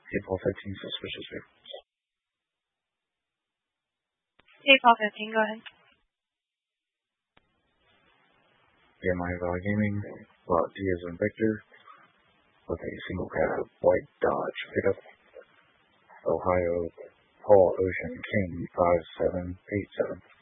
April 15th, suspicious vehicles. April 15, go ahead. BMI Valley Gaming, Lot D as in Victor, with a single cab white Dodge pickup, Ohio, Paul Ocean King 5787.